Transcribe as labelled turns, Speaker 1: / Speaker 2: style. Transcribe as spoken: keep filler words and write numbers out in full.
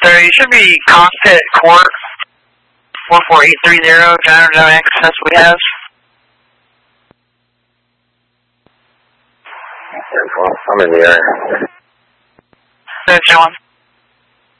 Speaker 1: sir. You should be cockpit court four four eight three zero, gyro down access we have.
Speaker 2: Well, I'm in the air.
Speaker 1: That's one.